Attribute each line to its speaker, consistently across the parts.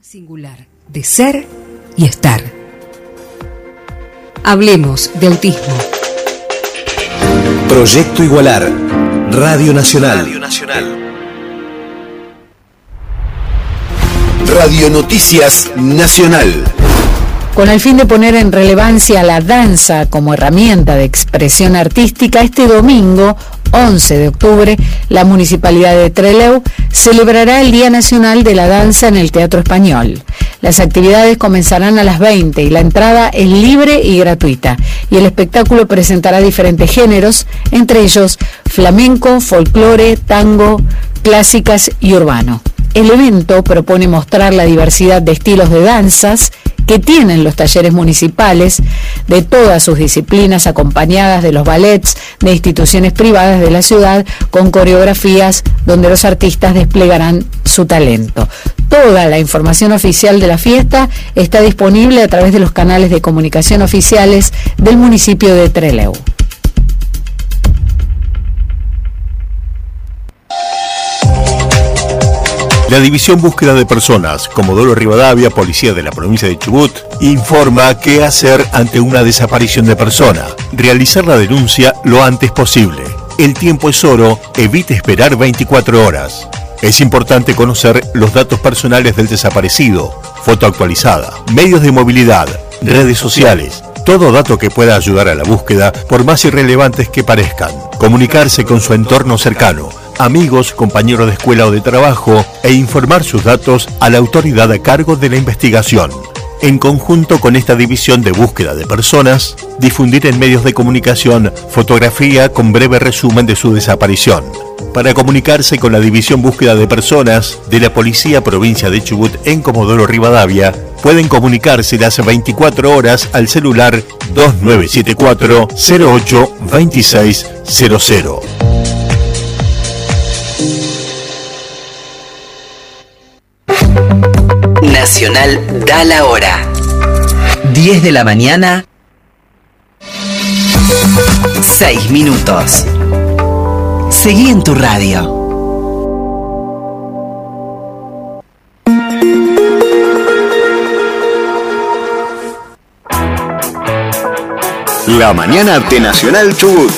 Speaker 1: Singular de ser y estar. Hablemos de autismo.
Speaker 2: Proyecto Igualar, Radio Nacional. Radio Noticias Nacional.
Speaker 3: Con el fin de poner en relevancia la danza como herramienta de expresión artística, este domingo, 11 de octubre, la Municipalidad de Trelew celebrará el Día Nacional de la Danza en el Teatro Español. Las actividades comenzarán a las 20 y la entrada es libre y gratuita. Y el espectáculo presentará diferentes géneros, entre ellos flamenco, folclore, tango, clásicas y urbano. El evento propone mostrar la diversidad de estilos de danzas que tienen los talleres municipales de todas sus disciplinas, acompañadas de los ballets de instituciones privadas de la ciudad, con coreografías donde los artistas desplegarán su talento. Toda la información oficial de la fiesta está disponible a través de los canales de comunicación oficiales del municipio de Trelew.
Speaker 4: La División Búsqueda de Personas, Comodoro Rivadavia, Policía de la Provincia de Chubut, informa qué hacer ante una desaparición de persona. Realizar la denuncia lo antes posible. El tiempo es oro, evite esperar 24 horas. Es importante conocer los datos personales del desaparecido, foto actualizada, medios de movilidad, redes sociales, todo dato que pueda ayudar a la búsqueda, por más irrelevantes que parezcan. Comunicarse con su entorno cercano, amigos, compañeros de escuela o de trabajo, e informar sus datos a la autoridad a cargo de la investigación. En conjunto con esta división de búsqueda de personas, difundir en medios de comunicación fotografía con breve resumen de su desaparición. Para comunicarse con la División Búsqueda de Personas de la Policía Provincia de Chubut en Comodoro Rivadavia, pueden comunicarse las 24 horas al celular 2974 08 2600.
Speaker 5: Nacional da la hora. 10 de la mañana, 6 minutos. Seguí en tu radio.
Speaker 2: La mañana de Nacional Chubut.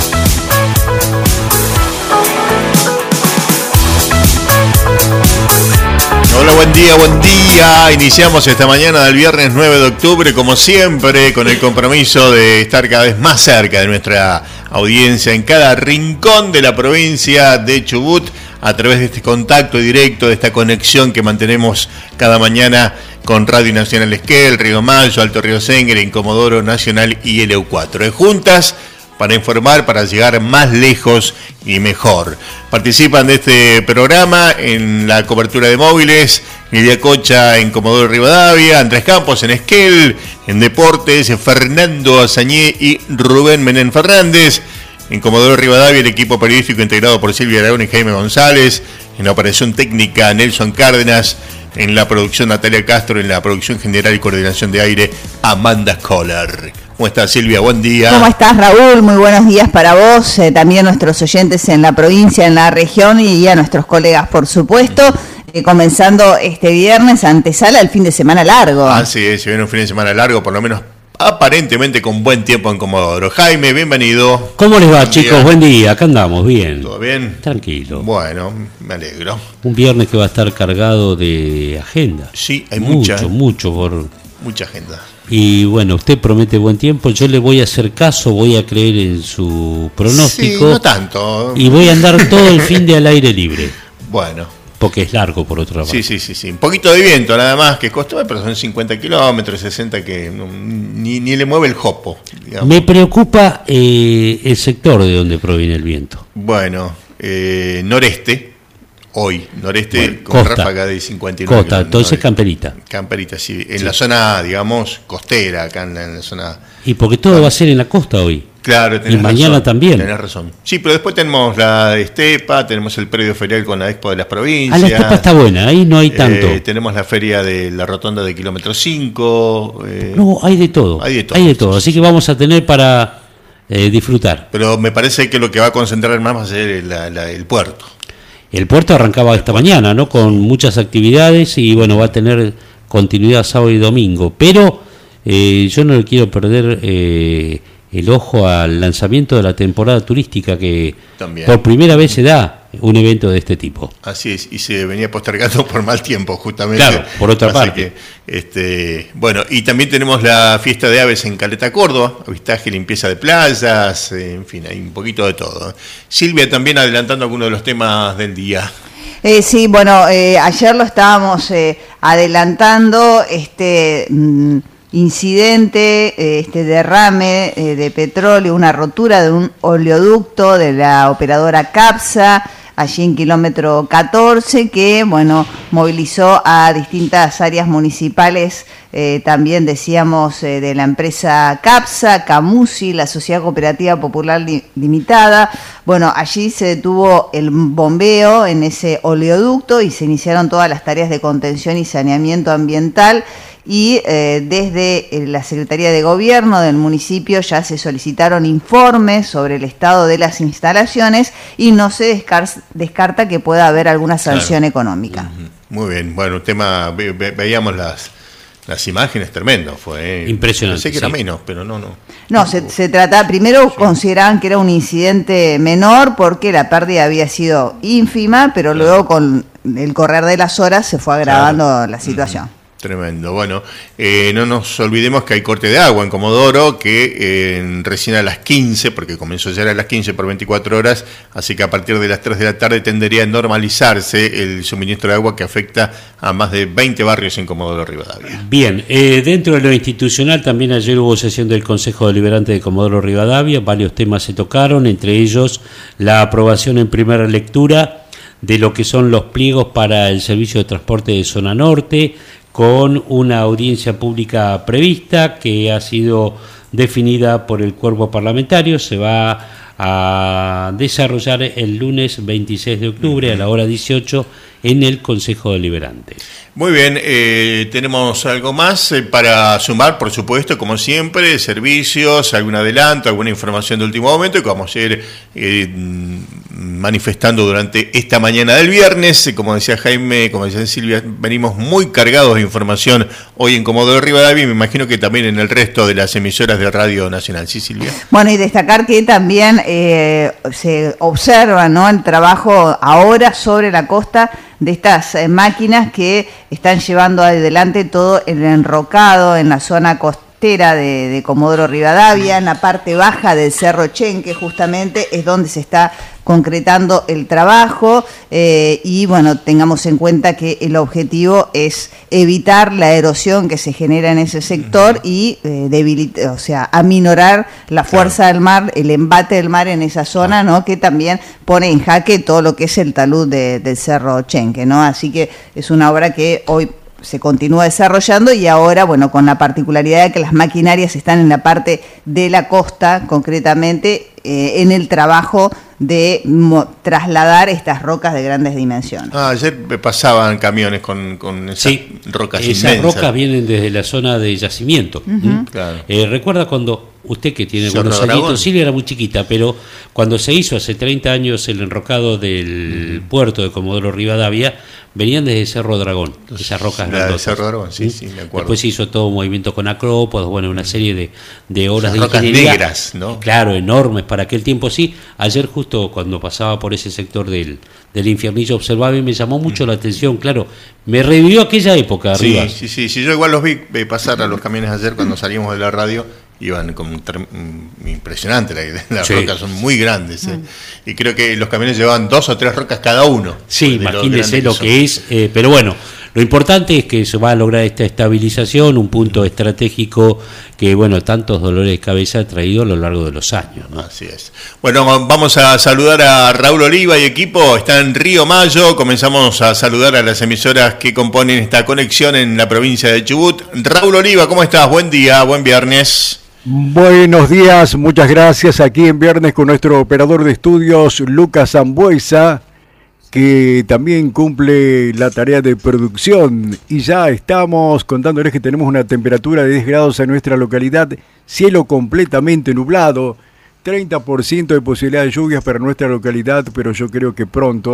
Speaker 4: Hola, buen día. Iniciamos esta mañana del viernes 9 de octubre, como siempre, con el compromiso de estar cada vez más cerca de nuestra audiencia en cada rincón de la provincia de Chubut, a través de este contacto directo, de esta conexión que mantenemos cada mañana con Radio Nacional Esquel, Río Mayo, Alto Río Sengre, en Comodoro Nacional y LU4. Juntas para informar, para llegar más lejos y mejor. Participan de este programa en la cobertura de móviles Lidia Cocha en Comodoro Rivadavia, Andrés Campos en Esquel, en Deportes Fernando Azañé y Rubén Menén Fernández. En Comodoro Rivadavia, el equipo periodístico integrado por Silvia Aragón y Jaime González. En la operación técnica, Nelson Cárdenas. En la producción, Natalia Castro. En la producción general y coordinación de aire, Amanda Kohler. ¿Cómo estás, Silvia? Buen día.
Speaker 6: ¿Cómo estás, Raúl? Muy buenos días para vos, también nuestros oyentes en la provincia, en la región y a nuestros colegas, por supuesto. Comenzando este viernes, antesala el fin de semana largo.
Speaker 4: Así es, se viene un fin de semana largo, por lo menos aparentemente con buen tiempo en Comodoro. Jaime, bienvenido.
Speaker 7: ¿Cómo les va, chicos? Buen día, acá andamos, bien.
Speaker 4: ¿Todo bien?
Speaker 7: Tranquilo.
Speaker 4: Bueno, me alegro.
Speaker 7: Un viernes que va a estar cargado de agenda.
Speaker 4: Sí, hay
Speaker 7: mucha
Speaker 4: agenda.
Speaker 7: Y bueno, usted promete buen tiempo, yo le voy a hacer caso, voy a creer en su pronóstico.
Speaker 4: Sí, no tanto.
Speaker 7: Y voy a andar todo el fin de al aire libre.
Speaker 4: Bueno.
Speaker 7: Porque es largo, por otra parte.
Speaker 4: Sí. Un poquito de viento nada más, que costó, pero son 50 kilómetros, 60 que ni le mueve el jopo, digamos.
Speaker 7: Me preocupa el sector de donde proviene el viento.
Speaker 4: Bueno, noreste, hoy, noreste,
Speaker 7: bueno,
Speaker 4: con ráfaga de 59
Speaker 7: costa, entonces camperita.
Speaker 4: Camperita, sí. En la zona, digamos, costera, acá en la zona...
Speaker 7: Y porque todo va a ser en la costa hoy.
Speaker 4: Claro, tenés
Speaker 7: y mañana
Speaker 4: razón,
Speaker 7: también.
Speaker 4: Tenés razón. Sí, pero después tenemos la Estepa, tenemos el predio ferial con la Expo de las Provincias.
Speaker 7: La Estepa está buena, ahí no hay tanto.
Speaker 4: Tenemos la feria de la Rotonda de Kilómetro 5.
Speaker 7: No, hay de todo. Hay de todo. Así que vamos a tener para disfrutar.
Speaker 4: Pero me parece que lo que va a concentrar más va a ser el puerto.
Speaker 7: El puerto arrancaba esta mañana, ¿no? Con muchas actividades y bueno, va a tener continuidad sábado y domingo. Pero yo no le quiero perder el ojo al lanzamiento de la temporada turística que también por primera vez se da un evento de este tipo.
Speaker 4: Así es, y se venía postergando por mal tiempo, justamente.
Speaker 7: Claro, por otra parte.
Speaker 4: Bueno, y también tenemos la fiesta de aves en Caleta, Córdoba, avistaje y limpieza de playas, en fin, hay un poquito de todo. Silvia, también adelantando algunos de los temas del día.
Speaker 6: Sí, bueno, ayer lo estábamos adelantando, incidente, derrame de petróleo, una rotura de un oleoducto de la operadora CAPSA, allí en kilómetro 14, que, bueno, movilizó a distintas áreas municipales, también decíamos de la empresa CAPSA, Camusi, la Sociedad Cooperativa Popular Limitada. Bueno, allí se detuvo el bombeo en ese oleoducto y se iniciaron todas las tareas de contención y saneamiento ambiental. Y desde la Secretaría de Gobierno del municipio ya se solicitaron informes sobre el estado de las instalaciones y no se descarta que pueda haber alguna sanción económica.
Speaker 4: Muy bien, bueno, tema, veíamos las imágenes, tremendo fue.
Speaker 7: Impresionante.
Speaker 4: Pensé que era menos, pero no.
Speaker 6: No, se trata, primero consideraban que era un incidente menor porque la pérdida había sido ínfima, pero luego con el correr de las horas se fue agravando la situación.
Speaker 4: Tremendo. Bueno, no nos olvidemos que hay corte de agua en Comodoro, que recién a las 15, porque comenzó ayer a las 15 por 24 horas, así que a partir de las 3 de la tarde tendería a normalizarse el suministro de agua que afecta a más de 20 barrios en Comodoro Rivadavia.
Speaker 7: Bien, dentro de lo institucional también ayer hubo sesión del Consejo Deliberante de Comodoro Rivadavia, varios temas se tocaron, entre ellos la aprobación en primera lectura de lo que son los pliegos para el servicio de transporte de zona norte, con una audiencia pública prevista que ha sido definida por el cuerpo parlamentario. Se va a desarrollar el lunes 26 de octubre a la hora 18 en el Consejo Deliberante.
Speaker 4: Muy bien, tenemos algo más para sumar, por supuesto, como siempre, servicios, algún adelanto, alguna información de último momento, que vamos a ir manifestando durante esta mañana del viernes. Como decía Jaime, como decía Silvia, venimos muy cargados de información hoy en Comodoro Rivadavia y me imagino que también en el resto de las emisoras de Radio Nacional. ¿Sí, Silvia?
Speaker 6: Bueno, y destacar que también se observa, ¿no?, el trabajo ahora sobre la costa de estas máquinas que están llevando adelante todo el enrocado en la zona costera de Comodoro Rivadavia, en la parte baja del Cerro Chenque, justamente es donde se está concretando el trabajo, y bueno, tengamos en cuenta que el objetivo es evitar la erosión que se genera en ese sector y aminorar la fuerza del mar, el embate del mar en esa zona, ¿no?, que también pone en jaque todo lo que es el talud del Cerro Chenque, ¿no? Así que es una obra que hoy se continúa desarrollando y ahora, bueno, con la particularidad de que las maquinarias están en la parte de la costa, concretamente en el trabajo de trasladar estas rocas de grandes dimensiones.
Speaker 4: Ayer pasaban camiones con esas rocas inmensas.
Speaker 7: Esas rocas vienen desde la zona de yacimiento.
Speaker 4: Claro.
Speaker 7: Recuerda cuando usted, que tiene buenos añitos, Silvia era muy chiquita, pero cuando se hizo hace 30 años el enrocado del puerto de Comodoro Rivadavia, venían desde Cerro Dragón, esas rocas grandes.
Speaker 4: Cerro Dragón, sí, me acuerdo.
Speaker 7: Después se hizo todo un movimiento con acrópodos, bueno, una serie de obras de
Speaker 4: rocas
Speaker 7: ingeniería.
Speaker 4: Negras, ¿no?
Speaker 7: Claro, enormes para aquel tiempo, sí. Ayer justo cuando pasaba por ese sector del Infiernillo observaba y me llamó mucho la atención, claro, me revivió aquella época arriba.
Speaker 4: Sí, yo igual los vi pasar a los camiones ayer cuando salimos de la radio. Iban como impresionante, las rocas son muy grandes, y creo que los camiones llevaban 2 o 3 rocas cada uno.
Speaker 7: Sí, imagínense lo que es, pero bueno, lo importante es que se va a lograr esta estabilización, un punto estratégico que, bueno, tantos dolores de cabeza ha traído a lo largo de los años, ¿no?
Speaker 4: Así es. Bueno, vamos a saludar a Raúl Oliva y equipo, está en Río Mayo, comenzamos a saludar a las emisoras que componen esta conexión en la provincia de Chubut. Raúl Oliva, ¿cómo estás? Buen día, buen viernes.
Speaker 8: Buenos días, muchas gracias. Aquí en viernes con nuestro operador de estudios, Lucas Zambuesa, que también cumple la tarea de producción. Y ya estamos contándoles que tenemos una temperatura de 10 grados en nuestra localidad, cielo completamente nublado, 30% de posibilidad de lluvias para nuestra localidad, pero yo creo que pronto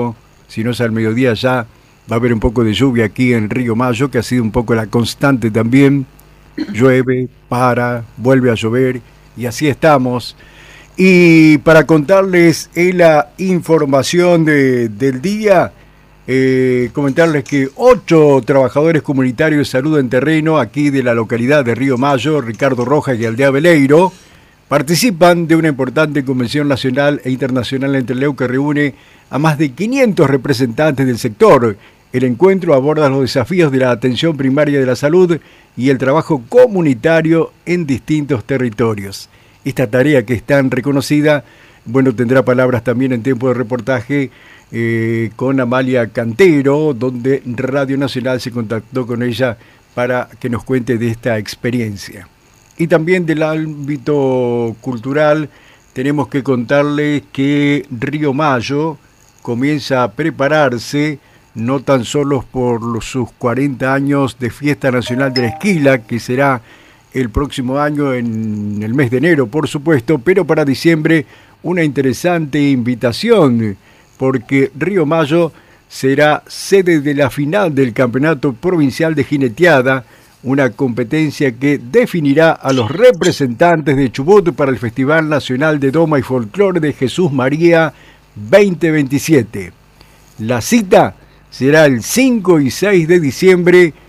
Speaker 8: si no es al mediodía ya va a haber un poco de lluvia aquí en Río Mayo, que ha sido un poco la constante también. Llueve, para, vuelve a llover y así estamos. Y para contarles la información del día, comentarles que 8 trabajadores comunitarios de salud en terreno aquí de la localidad de Río Mayo, Ricardo Rojas y Aldea Veleiro, participan de una importante convención nacional e internacional en Trelew que reúne a más de 500 representantes del sector. El encuentro aborda los desafíos de la atención primaria de la salud y el trabajo comunitario en distintos territorios. Esta tarea, que es tan reconocida, bueno, tendrá palabras también en tiempo de reportaje con Amalia Cantero, donde Radio Nacional se contactó con ella para que nos cuente de esta experiencia. Y también del ámbito cultural tenemos que contarles que Río Mayo comienza a prepararse no tan solo por sus 40 años de Fiesta Nacional de la Esquila, que será el próximo año en el mes de enero, por supuesto, pero para diciembre una interesante invitación, porque Río Mayo será sede de la final del Campeonato Provincial de Jineteada, una competencia que definirá a los representantes de Chubut para el Festival Nacional de Doma y Folclore de Jesús María 2027. La cita será el 5 y 6 de diciembre